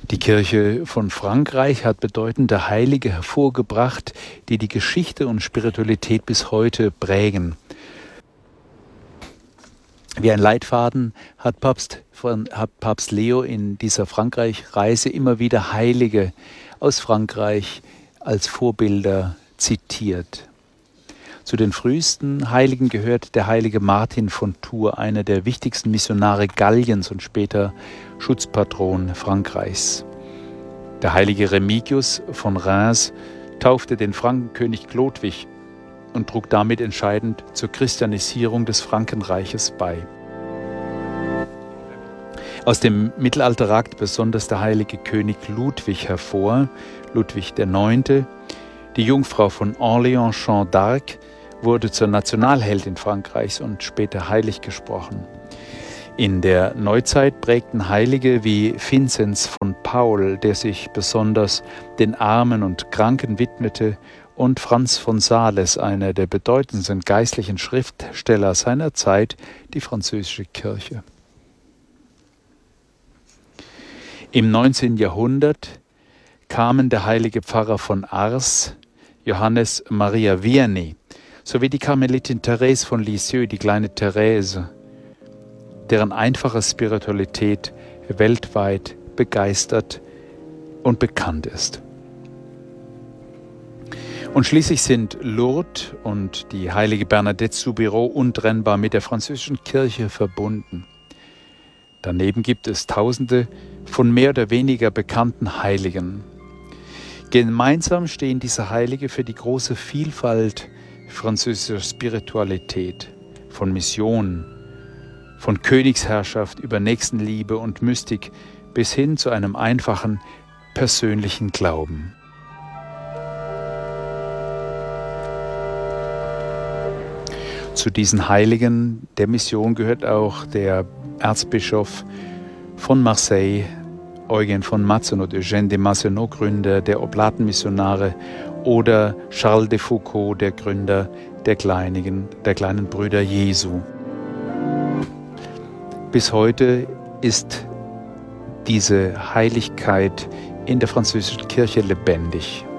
Die Kirche von Frankreich hat bedeutende Heilige hervorgebracht, die die Geschichte und Spiritualität bis heute prägen. Wie ein Leitfaden hat Papst Leo in dieser Frankreich-Reise immer wieder Heilige aus Frankreich als Vorbilder zitiert. Zu den frühesten Heiligen gehört der heilige Martin von Tours, einer der wichtigsten Missionare Galliens und später Schutzpatron Frankreichs. Der heilige Remigius von Reims taufte den Frankenkönig Chlodwig und trug damit entscheidend zur Christianisierung des Frankenreiches bei. Aus dem Mittelalter ragt besonders der heilige König Ludwig hervor, Ludwig IX. Die Jungfrau von Orléans, Jeanne d'Arc, wurde zur Nationalheldin Frankreichs und später heilig gesprochen. In der Neuzeit prägten Heilige wie Vinzenz von Paul, der sich besonders den Armen und Kranken widmete, und Franz von Sales, einer der bedeutendsten geistlichen Schriftsteller seiner Zeit, die französische Kirche. Im 19. Jahrhundert kamen der heilige Pfarrer von Ars, Johannes Maria Vianney, sowie die Karmelitin Thérèse von Lisieux, die kleine Therese, deren einfache Spiritualität weltweit begeistert und bekannt ist. Und schließlich sind Lourdes und die heilige Bernadette Soubirous untrennbar mit der französischen Kirche verbunden. Daneben gibt es Tausende von mehr oder weniger bekannten Heiligen. Gemeinsam stehen diese Heilige für die große Vielfalt französischer Spiritualität, von Mission, von Königsherrschaft über Nächstenliebe und Mystik bis hin zu einem einfachen, persönlichen Glauben. Zu diesen Heiligen der Mission gehört auch der Erzbischof von Marseille, Eugen von Mazenod, Eugène de Mazenod, Gründer der Oblatenmissionare, oder Charles de Foucauld, der Gründer der kleinen Brüder Jesu. Bis heute ist diese Heiligkeit in der französischen Kirche lebendig.